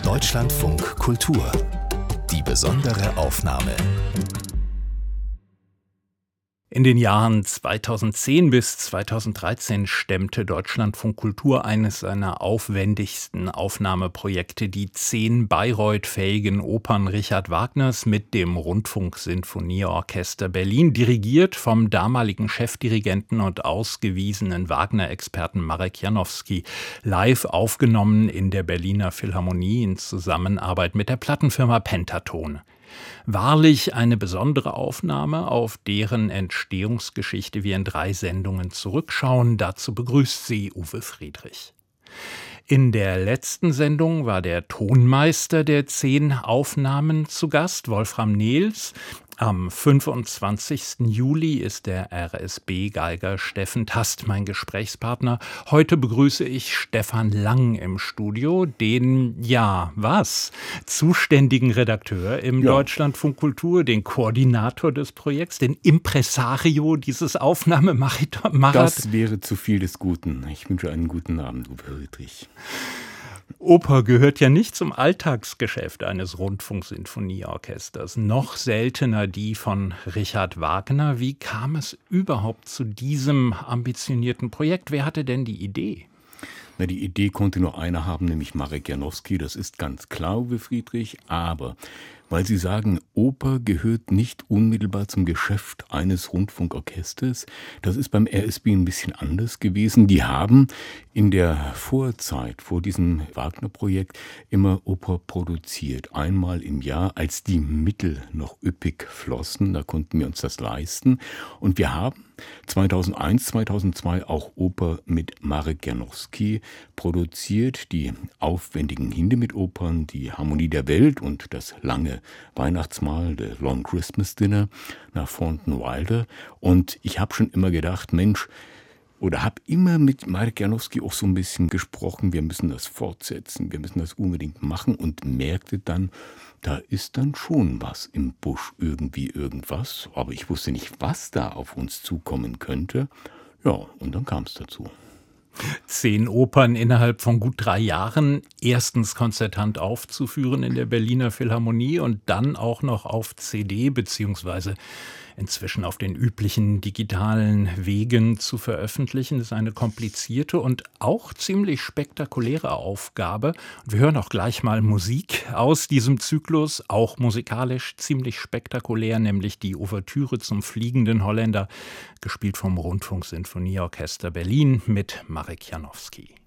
Deutschlandfunk Kultur. Die besondere Aufnahme. In den Jahren 2010 bis 2013 stemmte Deutschlandfunk Kultur eines seiner aufwendigsten Aufnahmeprojekte, die 10 Bayreuth-fähigen Opern Richard Wagners mit dem Rundfunksinfonieorchester Berlin, dirigiert vom damaligen Chefdirigenten und ausgewiesenen Wagner-Experten Marek Janowski, live aufgenommen in der Berliner Philharmonie in Zusammenarbeit mit der Plattenfirma Pentaton. Wahrlich eine besondere Aufnahme, auf deren Entstehungsgeschichte wir in 3 Sendungen zurückschauen. Dazu begrüßt sie Uwe Friedrich. In der letzten Sendung war der Tonmeister der 10 Aufnahmen zu Gast, Wolfram Nehls. Am 25. Juli ist der RSB-Geiger Steffen Tast mein Gesprächspartner. Heute begrüße ich Stefan Lang im Studio, den, zuständigen Redakteur im Deutschlandfunk Kultur, den Koordinator des Projekts, den Impresario dieses Aufnahmemarathons. Das wäre zu viel des Guten. Ich wünsche einen guten Abend, Uwe Friedrich. Oper gehört ja nicht zum Alltagsgeschäft eines Rundfunksinfonieorchesters, noch seltener die von Richard Wagner. Wie kam es überhaupt zu diesem ambitionierten Projekt? Wer hatte denn die Idee? Die Idee konnte nur einer haben, nämlich Marek Janowski. Das ist ganz klar, Uwe Friedrich. Aber weil Sie sagen, Oper gehört nicht unmittelbar zum Geschäft eines Rundfunkorchesters, das ist beim RSB ein bisschen anders gewesen. Die haben in der Vorzeit, vor diesem Wagner-Projekt, immer Oper produziert. Einmal im Jahr, als die Mittel noch üppig flossen, da konnten wir uns das leisten. Und wir haben 2001, 2002 auch Oper mit Marek Janowski produziert, die aufwendigen Hindemith-Opern, die Harmonie der Welt und das lange Weihnachtsmahl, The Long Christmas Dinner nach Thornton Wilder. Und ich habe schon immer gedacht, habe immer mit Marek Janowski auch so ein bisschen gesprochen, wir müssen das fortsetzen, wir müssen das unbedingt machen, und merkte dann, da ist dann schon was im Busch, irgendwas, aber ich wusste nicht, was da auf uns zukommen könnte. Ja, und dann kam es dazu. 10 Opern innerhalb von gut 3 Jahren, erstens konzertant aufzuführen in der Berliner Philharmonie und dann auch noch auf CD beziehungsweise inzwischen auf den üblichen digitalen Wegen zu veröffentlichen, ist eine komplizierte und auch ziemlich spektakuläre Aufgabe. Und wir hören auch gleich mal Musik aus diesem Zyklus, auch musikalisch ziemlich spektakulär, nämlich die Ouvertüre zum Fliegenden Holländer, gespielt vom Rundfunksinfonieorchester Berlin mit Marek Janowski.